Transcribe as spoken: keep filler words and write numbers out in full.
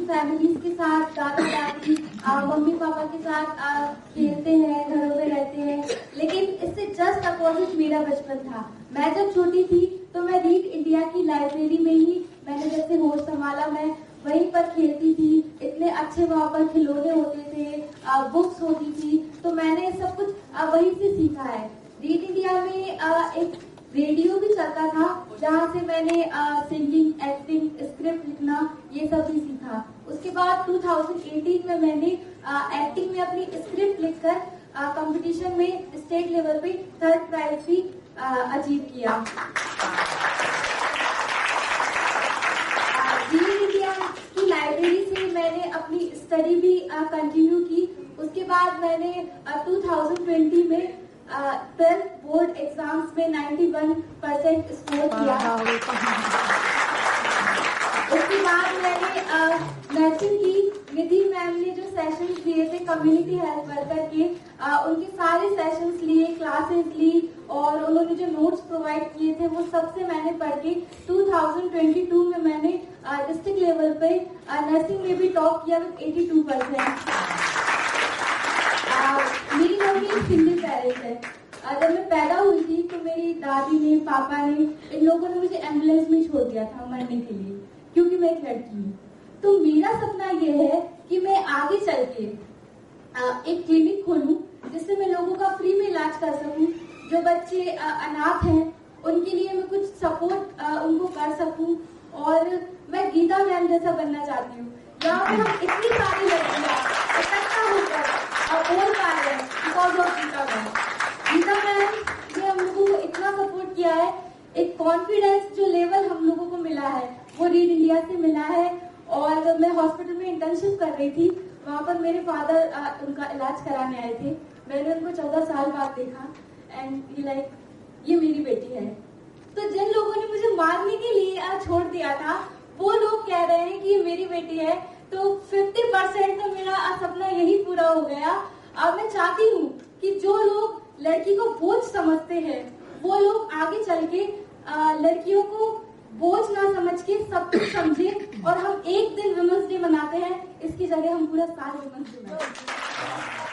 Families के साथ, दादा दादी, मम्मी पापा के साथ आ, खेलते हैं, घरों में रहते हैं, लेकिन इससे जस्ट अपोजिट मेरा बचपन था। मैं जब छोटी थी तो मैं रीड इंडिया की लाइब्रेरी में ही मैंने जैसे होश संभाला, मैं वहीं पर खेलती थी। इतने अच्छे वहाँ पर खिलौने होते थे, आ, बुक्स होती थी, तो मैंने सब कुछ आ, वहीं से सीखा है। रीड इंडिया में आ, एक रेडियो भी चलता था जहाँ से मैंने सिंगिंग, एक्टिंग, स्क्रिप्ट लिखना ये सब भी सीखा। उसके बाद दो हज़ार अठारह में मैंने एक्टिंग में अपनी स्क्रिप्ट लिखकर कंपटीशन में स्टेट लेवल पे थर्ड प्राइज भी अचीव किया। रीड इंडिया की लाइब्रेरी से मैंने अपनी स्टडी भी कंटिन्यू की। उसके बाद मैंने दो हज़ार बीस में ट्वेल्थ बोर्ड एग्जाम्स में इक्यानवे परसेंट स्कोर किया। उसके बाद मैंने नर्सिंग की। निधि मैम ने जो सेशंस लिए थे कम्युनिटी हेल्थ वर्कर के, आ, उनके सारे सेशंस लिए, क्लासेस ली और उन्होंने जो नोट्स प्रोवाइड किए थे वो सबसे मैंने पढ़ के दो हज़ार बाईस में मैंने डिस्ट्रिक्ट लेवल पे नर्सिंग में भी टॉप किया विद बयासी परसेंट। मेरी मम्मी सिंगल पेरेंट है। जब मैं पैदा हुई थी तो मेरी दादी ने, पापा ने, इन लोगों ने मुझे एम्बुलेंस में छोड़ दिया था मरने के लिए, क्योंकि मैं एक लड़की हूँ। तो मेरा सपना ये है कि मैं आगे चल के एक क्लिनिक खोलूं जिससे मैं लोगों का फ्री में इलाज कर सकूं। जो बच्चे अनाथ हैं उनके लिए मैं कुछ सपोर्ट उनको कर सकूं। और मैं गीता मैम जैसा बनना चाहती हूँ, जहाँ पे हम इतनी सारी लड़कियां इकट्ठा होकर बोल पा रहे हैं because of Gita ma'am. Gita ma'am ने हम लोगों को इतना सपोर्ट किया है, एक कॉन्फिडेंस जो लेवल हम लोगों को मिला है वो रीड इंडिया से मिला है। और जब मैं हॉस्पिटल में इंटर्नशिप कर रही थी, वहाँ पर मेरे फादर आ, उनका इलाज कराने आए थे। मैंने उनको चौदह साल बाद देखा एंड ये लाइक ये मेरी बेटी है। तो जिन लोगों ने मुझे मारने के लिए छोड़ दिया था वो लोग कह रहे हैं कि ये मेरी बेटी है, तो पचास परसेंट तो मेरा सपना यही पूरा हो गया। अब मैं चाहती हूँ कि जो लोग लड़की को बोझ समझते हैं वो लोग आगे चल के आ, लड़कियों को बोझ ना समझ के सब कुछ समझे और हम एक दिन वुमेन्स डे मनाते हैं, इसकी जगह हम पूरा साल वुमेन्स डे मनाते हैं।